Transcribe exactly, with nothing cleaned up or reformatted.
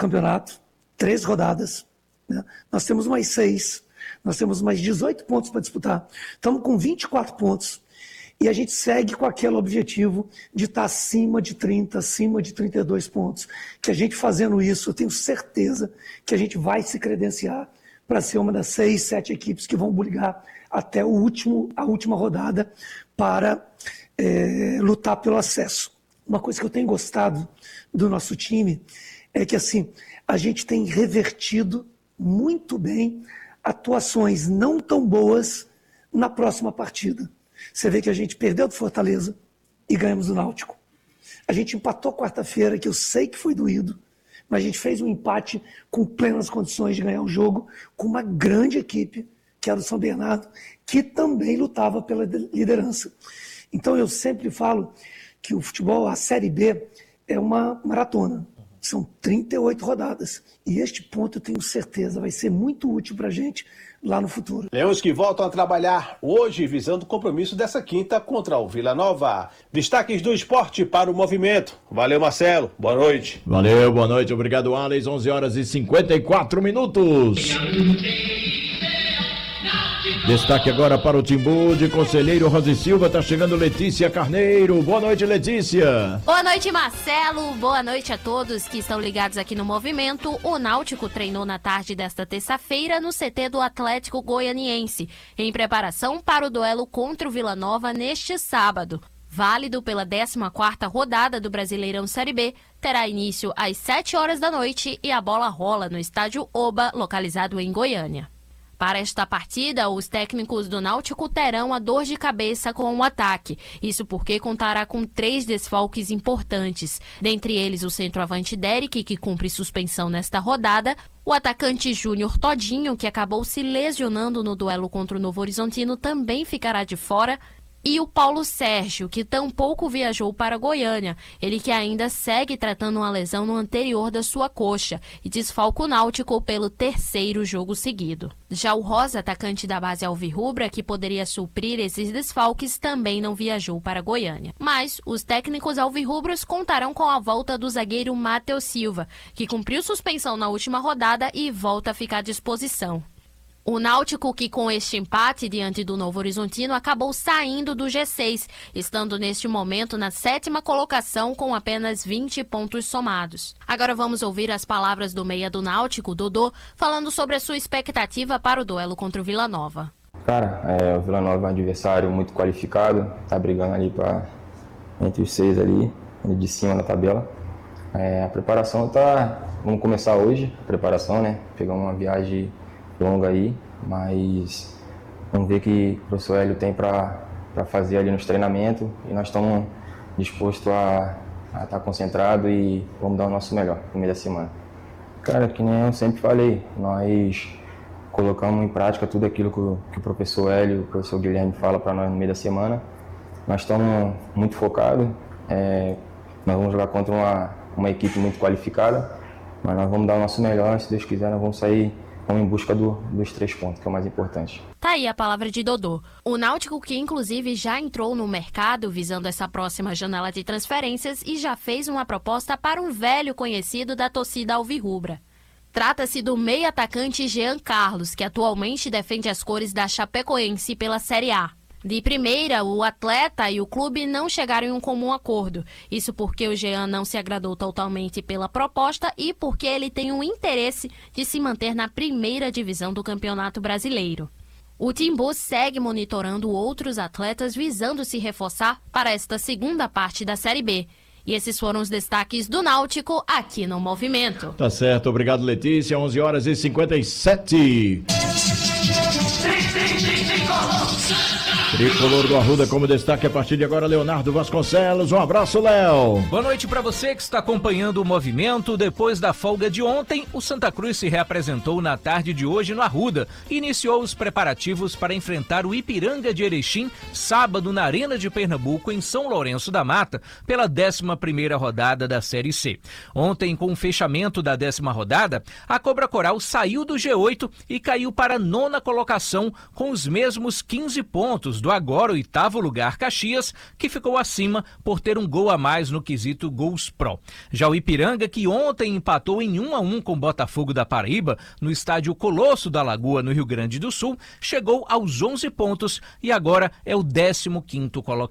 campeonato, três rodadas, né? Nós temos mais seis, nós temos mais dezoito pontos para disputar. Estamos com vinte e quatro pontos e a gente segue com aquele objetivo de estar acima de trinta, acima de trinta e dois pontos. Que a gente fazendo isso, eu tenho certeza que a gente vai se credenciar para ser uma das seis, sete equipes que vão brigar até o último, a última rodada para é, lutar pelo acesso. Uma coisa que eu tenho gostado do nosso time é que assim, a gente tem revertido muito bem atuações não tão boas na próxima partida. Você vê que a gente perdeu do Fortaleza e ganhamos do Náutico. A gente empatou quarta-feira, que eu sei que foi doído, mas a gente fez um empate com plenas condições de ganhar o jogo, com uma grande equipe, que era o São Bernardo, que também lutava pela liderança. Então eu sempre falo que o futebol, a Série B, é uma maratona. São trinta e oito rodadas. E este ponto, eu tenho certeza, vai ser muito útil para a gente lá no futuro. Leões que voltam a trabalhar hoje, visando o compromisso dessa quinta contra o Vila Nova. Destaques do esporte para o movimento. Valeu, Marcelo. Boa noite. Valeu, boa noite. Obrigado, Alex. onze horas e cinquenta e quatro minutos. Destaque agora para o Timbu de Conselheiro Rosa e Silva, tá chegando Letícia Carneiro. Boa noite, Letícia. Boa noite, Marcelo. Boa noite a todos que estão ligados aqui no Movimento. O Náutico treinou na tarde desta terça-feira no C T do Atlético Goianiense, em preparação para o duelo contra o Vila Nova neste sábado. Válido pela décima quarta rodada do Brasileirão Série B, terá início às sete horas da noite e a bola rola no estádio Oba, localizado em Goiânia. Para esta partida, os técnicos do Náutico terão a dor de cabeça com o ataque. Isso porque contará com três desfalques importantes. Dentre eles, o centroavante Derek, que cumpre suspensão nesta rodada, o atacante Júnior Todinho, que acabou se lesionando no duelo contra o Novo Horizontino, também ficará de fora, e o Paulo Sérgio, que tampouco viajou para Goiânia, ele que ainda segue tratando uma lesão no anterior da sua coxa e desfalca o Náutico pelo terceiro jogo seguido. Já o Rosa, atacante da base alvirrubra, que poderia suprir esses desfalques, também não viajou para Goiânia. Mas os técnicos alvirrubros contarão com a volta do zagueiro Matheus Silva, que cumpriu suspensão na última rodada e volta a ficar à disposição. O Náutico, que com este empate diante do Novo Horizontino, acabou saindo do G seis, estando neste momento na sétima colocação com apenas vinte pontos somados. Agora vamos ouvir as palavras do meia do Náutico, Dodô, falando sobre a sua expectativa para o duelo contra o Vila Nova. Cara, é, o Vila Nova é um adversário muito qualificado, tá brigando ali pra, entre os seis ali, de cima da tabela. É, a preparação tá... Vamos começar hoje, a preparação, né? Pegar uma viagem longa aí, mas vamos ver o que o professor Hélio tem para fazer ali nos treinamentos e nós estamos dispostos a estar concentrados e vamos dar o nosso melhor no meio da semana. Cara, que nem eu sempre falei, nós colocamos em prática tudo aquilo que o, que o professor Hélio, o professor Guilherme fala para nós no meio da semana. Nós estamos muito focados, é, nós vamos jogar contra uma, uma equipe muito qualificada, mas nós vamos dar o nosso melhor, se Deus quiser nós vamos sair Vamos em busca do, dos três pontos, que é o mais importante. Tá aí a palavra de Dodô. O Náutico, que inclusive já entrou no mercado visando essa próxima janela de transferências e já fez uma proposta para um velho conhecido da torcida alvirrubra. Trata-se do meio atacante Jean Carlos, que atualmente defende as cores da Chapecoense pela Série A. De primeira, o atleta e o clube não chegaram em um comum acordo. Isso porque o Jean não se agradou totalmente pela proposta e porque ele tem um interesse de se manter na primeira divisão do Campeonato Brasileiro. O Timbu segue monitorando outros atletas visando se reforçar para esta segunda parte da Série B. E esses foram os destaques do Náutico aqui no Movimento. Tá certo, obrigado, Letícia. onze horas e cinquenta e sete. Tricolor do Arruda como destaque a partir de agora, Leonardo Vasconcelos. Um abraço, Léo. Boa noite para você que está acompanhando o Movimento. Depois da folga de ontem, o Santa Cruz se reapresentou na tarde de hoje no Arruda e iniciou os preparativos para enfrentar o Ipiranga de Erechim, sábado na Arena de Pernambuco, em São Lourenço da Mata, pela décima primeira rodada da Série C. Ontem, com o fechamento da décima rodada, a Cobra Coral saiu do G oito e caiu para a nona colocação com os mesmos quinze pontos do agora oitavo lugar Caxias, que ficou acima por ter um gol a mais no quesito Gols Pro. Já o Ipiranga, que ontem empatou em um a um com o Botafogo da Paraíba, no estádio Colosso da Lagoa, no Rio Grande do Sul, chegou aos onze pontos e agora é o décimo quinto colocado.